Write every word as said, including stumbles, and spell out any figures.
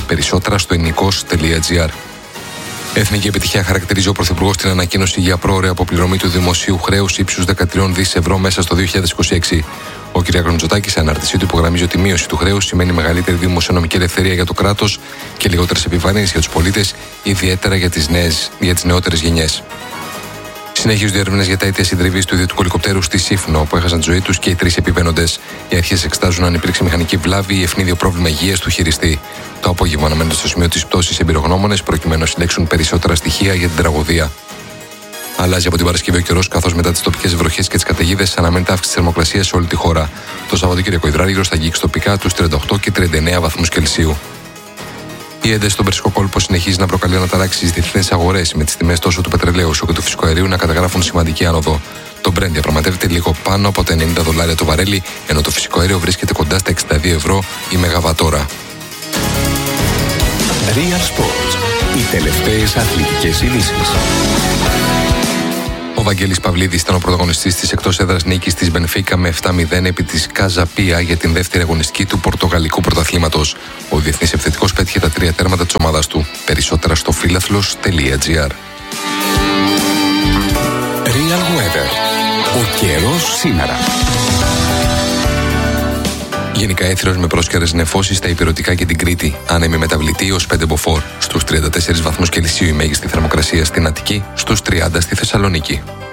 Περισσότερα στο ενικός τελεία τζι άρ. Εθνική επιτυχία χαρακτηρίζει ο Πρωθυπουργός την ανακοίνωση για πρόωρη αποπληρωμή του δημοσίου χρέους ύψους δεκατρία δισεκατομμύρια ευρώ μέσα στο δύο χιλιάδες είκοσι έξι. Ο κ. Μητσοτάκης, σε ανάρτησή του, υπογραμμίζει ότι η μείωση του χρέους σημαίνει μεγαλύτερη δημοσιονομική ελευθερία για το κράτος και λιγότερες επιβαρύνσεις για τους πολίτες, ιδιαίτερα για τις, νέες, για τις νεότερες γενιές. Συνεχίζονται έρευνες για τα αίτια συντριβής του ιδιωτικού ελικοπτέρου στη Σύφνο, που έχασαν τη ζωή τους και οι τρεις επιβαίνοντες. Οι αρχές εξετάζουν αν υπήρξε μηχανική βλάβη ή ευνίδιο πρόβλημα υγείας του χειριστή. Το απόγευμα αναμένονται στο σημείο της πτώσης εμπειρογνώμονες προκειμένου να συλλέξουν περισσότερα στοιχεία για την τραγωδία. Αλλάζει από την Παρασκευή ο καιρός, καθώς μετά τις τοπικές βροχές και τις καταιγίδες αναμένεται αύξηση της θερμοκρασίας σε όλη τη χώρα. Το Σαββατοκύριακο υδράργυρος θα αγγίξει τοπικά τους τριάντα οκτώ και τριάντα εννέα βαθμούς Κελσίου. Η ένταση στον Περσικό κόλπο συνεχίζει να προκαλεί αναταράξεις στις διεθνείς αγορές, με τις τιμές τόσο του πετρελαίου όσο και του φυσικού αερίου να καταγράφουν σημαντική άνοδο. Το Brent διαπραγματεύεται λίγο πάνω από τα ενενήντα δολάρια το βαρέλι, ενώ το φυσικό αέριο βρίσκεται κοντά στα εξήντα δύο ευρώ η μεγαβατόρα. Real Sports. Οι τελευταίες αθλητικές ειδήσεις. Ο Βαγγέλης Παυλίδης ήταν ο πρωταγωνιστής της εκτός έδρας νίκης της Μπενφίκα με επτά μηδέν επί της Καζαπία για την δεύτερη αγωνιστική του Πορτογαλικού πρωταθλήματος. Ο διεθνής επιθετικός πέτυχε τα τρία τέρματα της ομάδας του. Περισσότερα στο φίλαθλος τελεία τζι άρ. Real Weather. Ο καιρός σήμερα. Γενικά έθριος με πρόσκαιρες νεφώσεις στα ηπειρωτικά και την Κρήτη. Άνεμη μεταβλητή ως πέντε μποφόρ. Στους τριάντα τέσσερις βαθμούς Κελσίου η μέγιστη θερμοκρασία στην Αττική, στους τριάντα στη Θεσσαλονίκη.